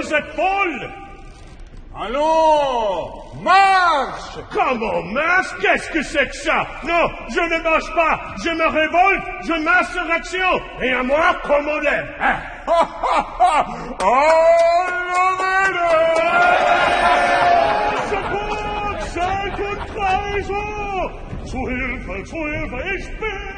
vous êtes folle! Allons, marche! Comment marche? Qu'est-ce que c'est que ça? Non, je ne marche pas, je me révolte, je m'insurrection, et à moi, comme on est. Hein? Secours, 53 Zu Hilfe, ich bin...